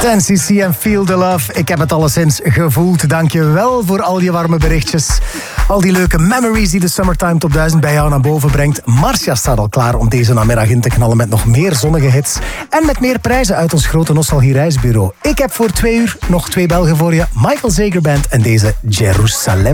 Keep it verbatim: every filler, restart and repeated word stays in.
N C C en Feel the Love. Ik heb het alleszins gevoeld. Dank je wel voor al die warme berichtjes. Al die leuke memories die de Summertime Top duizend bij jou naar boven brengt. Marcia staat al klaar om deze namiddag in te knallen met nog meer zonnige hits. En met meer prijzen uit ons grote Nostalgie Reisbureau. Ik heb voor twee uur nog twee Belgen voor je. Michael Zager Band en deze Jerusalem.